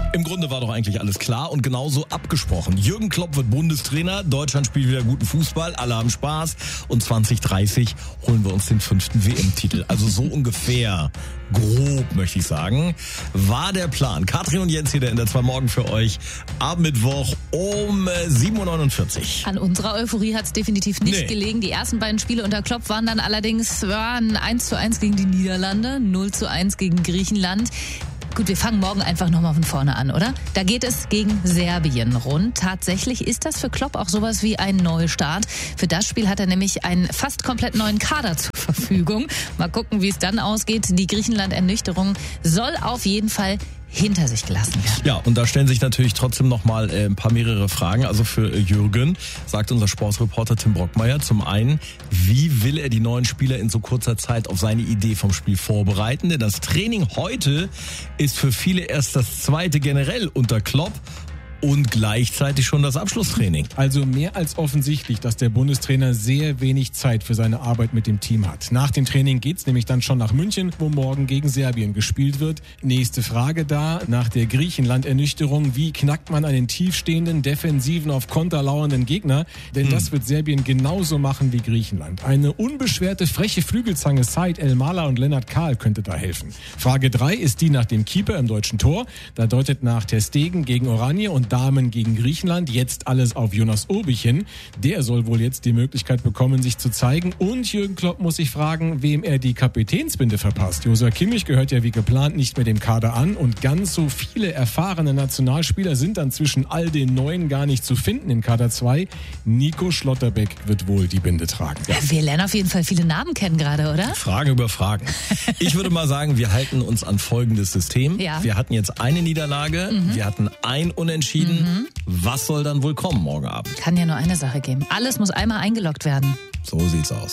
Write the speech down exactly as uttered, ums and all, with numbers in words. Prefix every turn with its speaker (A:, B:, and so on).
A: Im Grunde war doch eigentlich alles klar und genauso abgesprochen. Jürgen Klopp wird Bundestrainer, Deutschland spielt wieder guten Fußball, alle haben Spaß und zwanzig dreißig holen wir uns den fünften W M-Titel. Also so ungefähr, grob möchte ich sagen, war der Plan. Katrin und Jens hier in der zwei Morgen für euch ab Mittwoch um sieben Uhr neunundvierzig.
B: An unserer Euphorie hat es definitiv nicht
A: Nee.
B: gelegen. Die ersten beiden Spiele unter Klopp waren dann allerdings waren eins zu eins gegen die Niederlande, null zu eins gegen Griechenland. Gut, wir fangen morgen einfach nochmal von vorne an, oder? Da geht es gegen Serbien rund. Tatsächlich ist das für Klopp auch sowas wie ein Neustart. Für das Spiel hat er nämlich einen fast komplett neuen Kader zur Verfügung. Mal gucken, wie es dann ausgeht. Die Griechenland-Ernüchterung soll auf jeden Fall hinter sich gelassen werden.
A: Ja, und da stellen sich natürlich trotzdem nochmal äh, ein paar mehrere Fragen. Also für äh, Jürgen, sagt unser Sportsreporter Tim Brockmeier, zum einen, wie will er die neuen Spieler in so kurzer Zeit auf seine Idee vom Spiel vorbereiten? Denn das Training heute ist für viele erst das zweite generell unter Klopp und gleichzeitig schon das Abschlusstraining.
C: Also mehr als offensichtlich, dass der Bundestrainer sehr wenig Zeit für seine Arbeit mit dem Team hat. Nach dem Training geht's nämlich dann schon nach München, wo morgen gegen Serbien gespielt wird. Nächste Frage da, nach der Griechenland-Ernüchterung, wie knackt man einen tiefstehenden, defensiven, auf Konter lauernden Gegner? Denn hm. das wird Serbien genauso machen wie Griechenland. Eine unbeschwerte, freche Flügelzange Said El-Mala und Lennart Kahl könnte da helfen. Frage drei ist die nach dem Keeper im deutschen Tor. Da deutet nach Ter Stegen gegen Oranje und Damen gegen Griechenland jetzt alles auf Jonas Obich hin. Der soll wohl jetzt die Möglichkeit bekommen, sich zu zeigen. Und Jürgen Klopp muss sich fragen, wem er die Kapitänsbinde verpasst. Joshua Kimmich gehört ja wie geplant nicht mehr dem Kader an. Und ganz so viele erfahrene Nationalspieler sind dann zwischen all den Neuen gar nicht zu finden in Kader zwei. Nico Schlotterbeck wird wohl die Binde tragen.
B: Ja, wir lernen auf jeden Fall viele Namen kennen gerade, oder?
A: Fragen über Fragen. Ich würde mal sagen, wir halten uns an folgendes System.
B: Ja.
A: Wir hatten jetzt eine Niederlage, mhm. wir hatten ein Unentschieden. Mhm. Was soll dann wohl kommen morgen Abend?
B: Kann ja nur eine Sache geben. Alles muss einmal eingeloggt werden.
A: So sieht's aus.